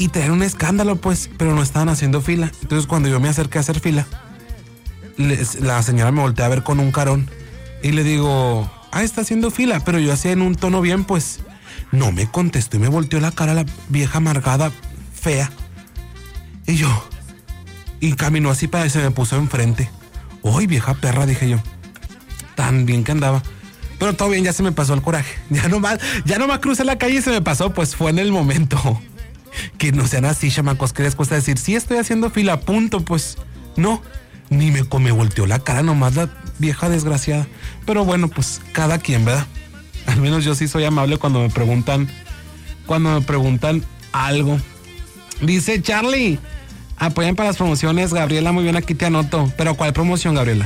y traían un escándalo, pues, pero no estaban haciendo fila. Entonces, cuando yo me acerqué a hacer fila, la señora me voltea a ver con un carón y le digo, está haciendo fila, pero yo hacía en un tono bien, pues. No me contestó y me volteó la cara la vieja amargada, fea. Y caminó así para y se me puso enfrente. ¡Ay, vieja perra!, dije yo. Tan bien que andaba. Pero todo bien, ya se me pasó el coraje. Ya nomás crucé la calle y se me pasó, pues fue en el momento. Que no sean así, chamacos, que les cuesta decir, sí estoy haciendo fila, punto, pues. No, ni me volteó la cara nomás la vieja desgraciada. Pero bueno, pues cada quien, ¿verdad? Al menos yo sí soy amable cuando me preguntan algo. Dice Charlie, apoyan para las promociones. Gabriela, muy bien, aquí te anoto. ¿Pero cuál promoción, Gabriela?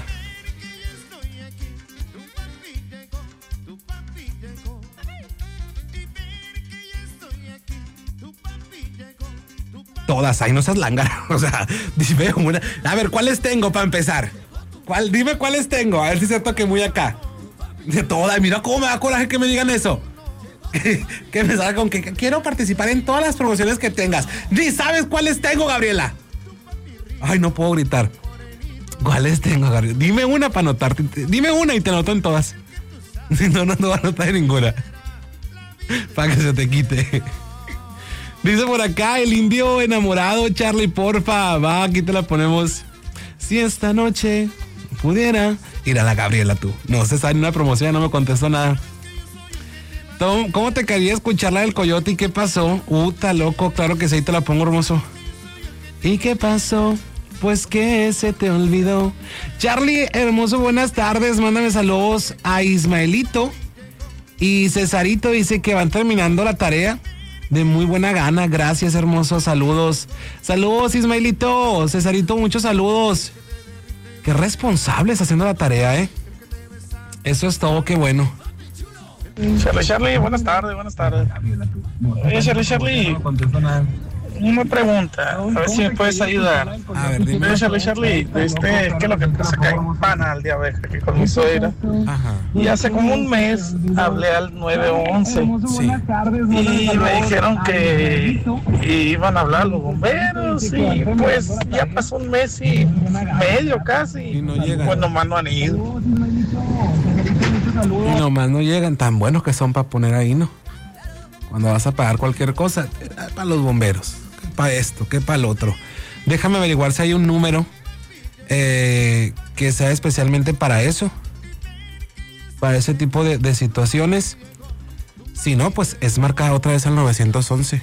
Todas, ahí no seas lángara. O sea, dime una. A ver, ¿cuáles tengo para empezar? Dime cuáles tengo. A ver si es cierto que muy acá. De todas, mira cómo me da coraje que me digan eso. Que me salga con que quiero participar en todas las promociones que tengas. Ni sabes cuáles tengo, Gabriela. Ay, no puedo gritar. ¿Cuáles tengo, Gabriela? Dime una para anotarte. Dime una y te anoto en todas. Si no, no voy a anotar en ninguna. Para que se te quite. Dice por acá el indio enamorado, Charlie, porfa. Va, aquí te la ponemos. Si esta noche pudiera ir a la Gabriela, tú. No se sabe en una promoción, no me contestó nada. ¿Cómo te quería escuchar la del coyote y qué pasó? Está loco, claro que sí, ahí te la pongo, hermoso. ¿Y qué pasó? Pues que se te olvidó. Charlie, hermoso, buenas tardes. Mándame saludos a Ismaelito y Cesarito. Dice que van terminando la tarea de muy buena gana. Gracias, hermoso. Saludos. Saludos, Ismaelito. Cesarito, muchos saludos. Qué responsables haciendo la tarea, ¿eh? Eso es todo, qué bueno. Charlie, buenas tardes. Oye, Charlie, una pregunta, a ver si me puedes ayudar. A ver, dime. Charlie, ¿qué es lo que pasa? Que hay un panal de abeja aquí con mi suegra. Ajá. Y hace como un mes hablé al 911. Sí. Y me dijeron que iban a hablar los bomberos. Y pues ya pasó un mes y medio casi. Y no llegan. Pues nomás no han ido. Y nomás no llegan, tan buenos que son para poner ahí, ¿no? Cuando vas a pagar cualquier cosa, para los bomberos, que para esto, que para el otro. Déjame averiguar si hay un número que sea especialmente para eso, para ese tipo de situaciones. Si no, pues es marcar otra vez al 911.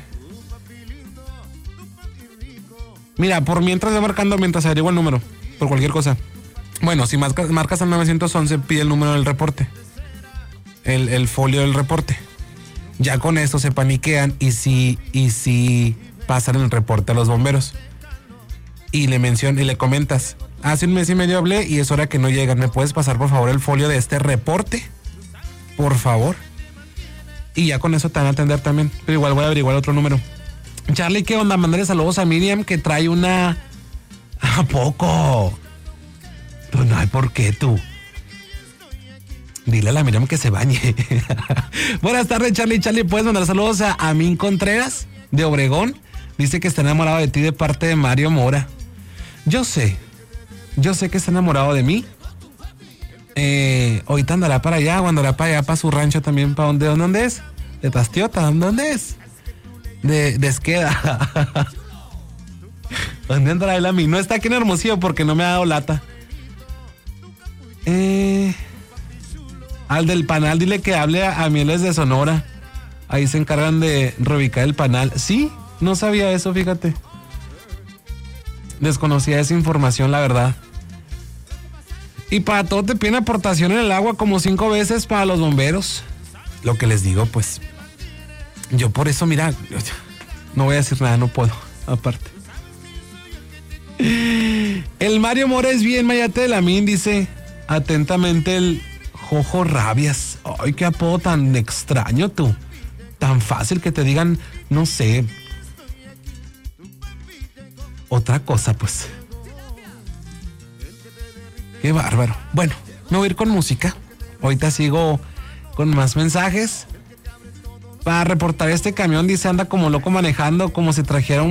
Mira, por mientras voy marcando, mientras averiguo el número, por cualquier cosa. Bueno, si marcas al 911, pide el número del reporte. El folio del reporte. Ya con esto se paniquean y si pasan el reporte a los bomberos. Y le comentas, hace un mes y medio hablé y es hora que no llegan. ¿Me puedes pasar por favor el folio de este reporte? Por favor. Y ya con eso te van a atender también. Pero igual voy a averiguar otro número. Charlie, ¿qué onda? Mándale saludos a Miriam que trae una... ¿A poco? Pues no hay por qué tú. Dile a la Miriam que se bañe. Buenas tardes, Charlie. Charlie, ¿puedes mandar saludos a Amin Contreras de Obregón? Dice que está enamorado de ti de parte de Mario Mora. Yo sé que está enamorado de mí. Ahorita andará para allá, o andará para allá, para su rancho también. ¿Para dónde es? De Tastiota, ¿dónde es? De Esqueda. ¿Dónde andará él a mí? No está aquí en Hermosillo porque no me ha dado lata. Al del panal, dile que hable a Mieles de Sonora. Ahí se encargan de reubicar el panal. Sí, no sabía eso, fíjate. Desconocía esa información, la verdad. Y para todo te piden aportación en el agua como 5 veces para los bomberos. Lo que les digo, pues. Yo por eso, mira, no voy a decir nada, no puedo, aparte. El Mario Mora es bien mayate de la min, dice atentamente el Jojo Rabias. Ay, qué apodo tan extraño tú. Tan fácil que te digan, no sé, otra cosa, pues. Qué bárbaro. Bueno, me voy a ir con música. Ahorita sigo con más mensajes. para reportar este camión, dice, anda como loco manejando, como si trajera un